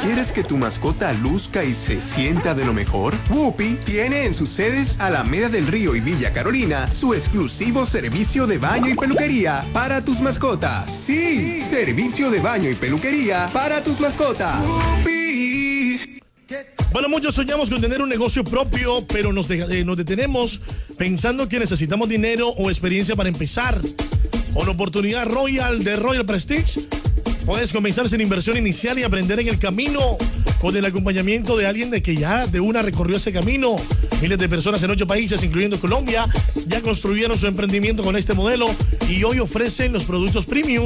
¿Quieres que tu mascota luzca y se sienta de lo mejor? Whoopi tiene en sus sedes Alameda del Río y Villa Carolina su exclusivo servicio de baño y peluquería para tus mascotas. Sí, servicio de baño y peluquería para tus mascotas. Whoopi. Bueno, muchos soñamos con tener un negocio propio, pero nos detenemos pensando que necesitamos dinero o experiencia para empezar. Con oportunidad Royal de Royal Prestige, puedes comenzar sin inversión inicial y aprender en el camino con el acompañamiento de alguien que ya de una recorrió ese camino. Miles de personas en 8 países, incluyendo Colombia, ya construyeron su emprendimiento con este modelo y hoy ofrecen los productos premium